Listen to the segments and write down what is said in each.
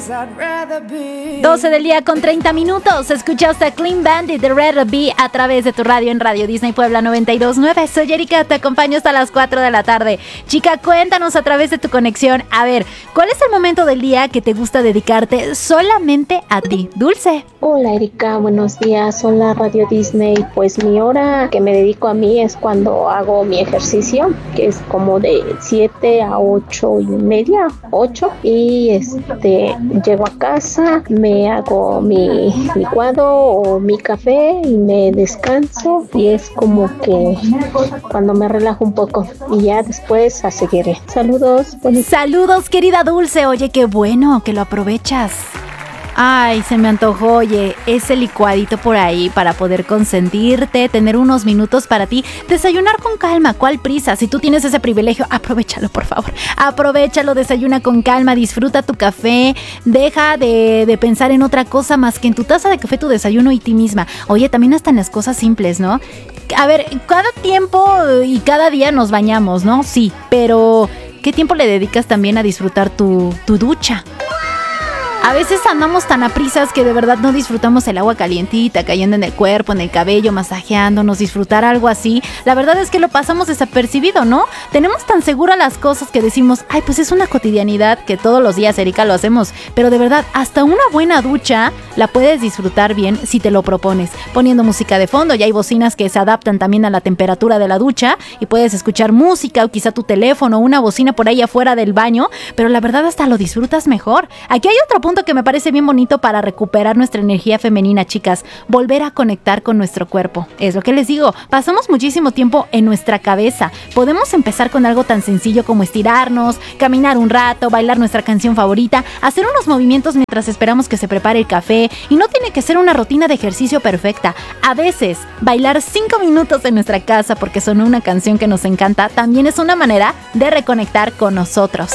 12 del día con 30 minutos. Escuchaste a Clean Bandit de Red Bee a través de tu radio en Radio Disney Puebla 92.9. Soy Erika, te acompaño hasta las 4 de la tarde. Chica, cuéntanos a través de tu conexión. A ver, ¿cuál es el momento del día que te gusta dedicarte solamente a ti? Dulce. Hola Erika, buenos días. Hola Radio Disney. Pues mi hora que me dedico a mí es cuando hago mi ejercicio, que es como de 7 a 8:30, 8. Y llego a casa, me hago mi licuado o mi café y me descanso. Y es como que cuando me relajo un poco. Y ya después a seguir. Saludos. Saludos, querida Dulce. Oye, qué bueno que lo aprovechas. Ay, se me antojó, oye, ese licuadito por ahí para poder consentirte, tener unos minutos para ti, desayunar con calma, ¿cuál prisa? Si tú tienes ese privilegio, aprovéchalo, por favor, aprovéchalo, desayuna con calma, disfruta tu café, deja de pensar en otra cosa más que en tu taza de café, tu desayuno y ti misma. Oye, también hasta en las cosas simples, ¿no? A ver, cada tiempo y cada día nos bañamos, ¿no? Sí, pero ¿qué tiempo le dedicas también a disfrutar tu ducha? A veces andamos tan aprisas que de verdad no disfrutamos el agua calientita cayendo en el cuerpo, en el cabello, masajeándonos, disfrutar algo así. La verdad es que lo pasamos desapercibido, ¿no? Tenemos tan seguras las cosas que decimos, ay, pues es una cotidianidad que todos los días, Erika, lo hacemos. Pero de verdad, hasta una buena ducha la puedes disfrutar bien si te lo propones. Poniendo música de fondo, ya hay bocinas que se adaptan también a la temperatura de la ducha y puedes escuchar música o quizá tu teléfono, una bocina por ahí afuera del baño, pero la verdad hasta lo disfrutas mejor. Aquí hay otro punto que me parece bien bonito para recuperar nuestra energía femenina, chicas, volver a conectar con nuestro cuerpo. Es lo que les digo, pasamos muchísimo tiempo en nuestra cabeza. Podemos empezar con algo tan sencillo como estirarnos, caminar un rato, bailar nuestra canción favorita, hacer unos movimientos mientras esperamos que se prepare el café, y no tiene que ser una rutina de ejercicio perfecta. A veces, bailar 5 minutos en nuestra casa porque sonó una canción que nos encanta también es una manera de reconectar con nosotros.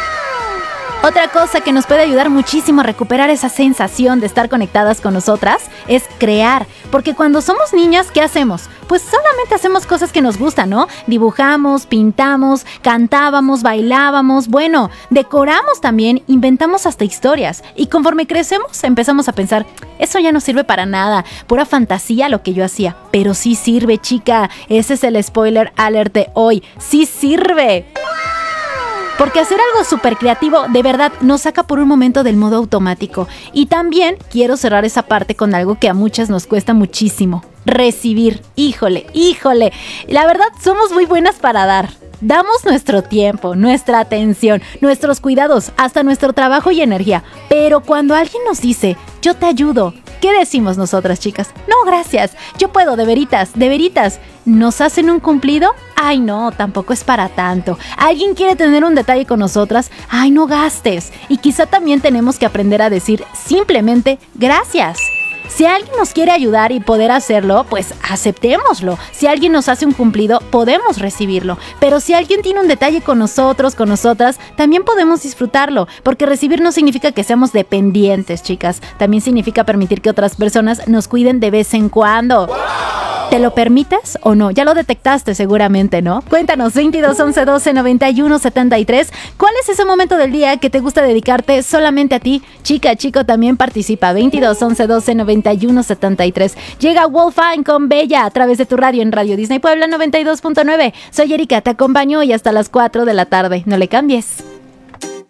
Otra cosa que nos puede ayudar muchísimo a recuperar esa sensación de estar conectadas con nosotras es crear, porque cuando somos niñas, ¿qué hacemos? Pues solamente hacemos cosas que nos gustan, ¿no? Dibujamos, pintamos, cantábamos, bailábamos, bueno, decoramos también, inventamos hasta historias, y conforme crecemos empezamos a pensar, eso ya no sirve para nada, pura fantasía lo que yo hacía, pero sí sirve, chica, ese es el spoiler alert de hoy, sí sirve. Porque hacer algo súper creativo de verdad nos saca por un momento del modo automático. Y también quiero cerrar esa parte con algo que a muchas nos cuesta muchísimo. Recibir. Híjole. La verdad somos muy buenas para dar. Damos nuestro tiempo, nuestra atención, nuestros cuidados, hasta nuestro trabajo y energía. Pero cuando alguien nos dice, yo te ayudo, ¿qué decimos nosotras, chicas? No, gracias, yo puedo, de veritas. ¿Nos hacen un cumplido? Ay, no, tampoco es para tanto. ¿Alguien quiere tener un detalle con nosotras? Ay, no gastes. Y quizá también tenemos que aprender a decir simplemente gracias. Si alguien nos quiere ayudar y poder hacerlo, pues aceptémoslo. Si alguien nos hace un cumplido, podemos recibirlo. Pero si alguien tiene un detalle con nosotros, con nosotras, también podemos disfrutarlo. Porque recibir no significa que seamos dependientes, chicas. También significa permitir que otras personas nos cuiden de vez en cuando. ¿Te lo permites o no? Ya lo detectaste seguramente, ¿no? Cuéntanos, 22 11 12 91 73. ¿Cuál es ese momento del día que te gusta dedicarte solamente a ti? Chica, chico, también participa. 22 11 12 91 73. Llega Wolfine con Bella a través de tu radio en Radio Disney Puebla 92.9. Soy Erika, te acompaño hoy hasta las 4 de la tarde. No le cambies.